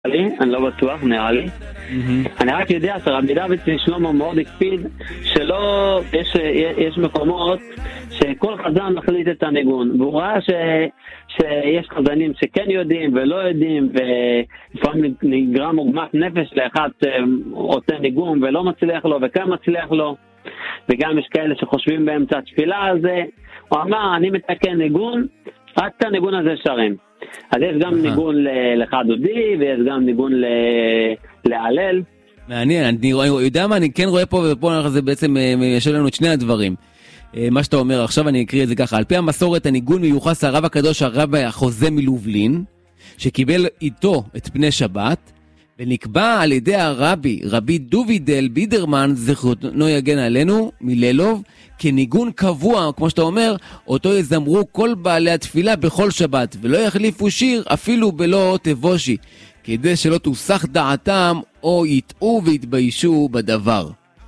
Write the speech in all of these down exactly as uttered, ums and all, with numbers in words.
אני לא בטוח, נראה לי. אני רק יודע שרבי דוד שלמה מאוד הקפיד שלא, יש, יש מקומות שכל חזן מחליט את הניגון, והוא ראה ש, שיש חזנים שכן יודעים ולא יודעים, ולפעמים נגרם עוגמת נפש לאחד שעושה ניגון ולא מצליח לו וכן מצליח לו, וגם יש כאלה שחושבים באמצע התפילה הזה. הוא אמר, אני מתקן ניגון, רק את הניגון הזה שרים. אז יש גם ניגון לחד דודי, ויש גם ניגון להלל. מעניין, אני יודע מה, אני כן רואה פה, ופה זה בעצם ישאל לנו את שני הדברים. מה שאתה אומר, עכשיו אני אקריא את זה ככה. על פי המסורת, הניגון מיוחס הרב הקדוש, הרב החוזה מלובלין, שקיבל איתו את פני שבת, ונקבע על ידי הרבי, רבי דובידל בידרמן, זכרונו יגן עלינו, מלילוב, כניגון קבוע, כמו שאתה אומר, אותו יזמרו כל בעלי התפילה בכל שבת, ולא יחליפו שיר אפילו בלא תבושי, כדי שלא תוסח דעתם או יטעו ויתביישו בדבר.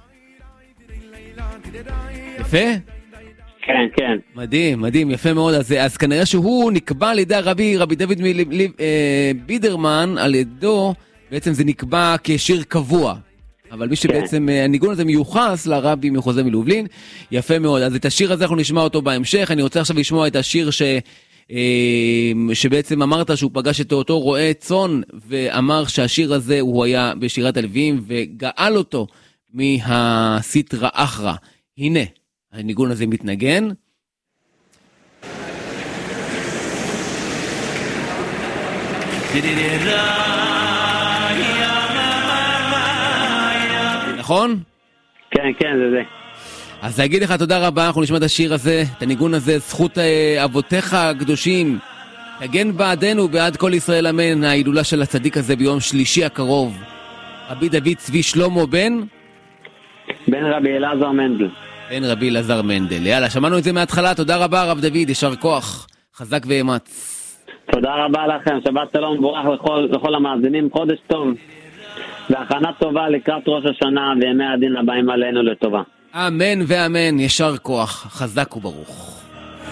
יפה? כן, כן. מדהים, מדהים, יפה מאוד. אז, אז כנראה שהוא נקבע על ידי הרבי, רבי דוד מ- אה, בידרמן, על ידו, בעצם זה נקבע כשיר קבוע. אבל מי שבעצם, כן. הניגון הזה מיוחס לרבי מחוזה מלובלין, יפה מאוד. אז את השיר הזה אנחנו נשמע אותו בהמשך. אני רוצה עכשיו לשמוע את השיר ש... שבעצם אמרת שהוא פגש את אותו רועה צאן, ואמר שהשיר הזה הוא היה בשירת הלוויים, וגאל אותו מהסיטרא אחרא. הנה, הניגון הזה מתנגן. נכון? כן, כן, זה זה. אז להגיד לך תודה רבה, אנחנו נשמע את השיר הזה, את הניגון הזה, זכות אבותיך הקדושים, תגן בעדנו, בעד כל ישראל אמן, ההילולה של הצדיק הזה ביום שלישי הקרוב. רבי דוד צבי שלמה בן? בן רבי אלעזר מנדל. בן רבי אלעזר מנדל. יאללה, שמענו את זה מההתחלה, תודה רבה רב דוד, ישר כוח, חזק ואמץ. תודה רבה לכם, שבת שלום מבורך לכל, לכל המאזינים, חודש טוב, והכנה טובה לקראת ראש השנה וימי הדין הבאים עלינו לטובה. אמן ואמן, ישר כוח, חזק וברוך.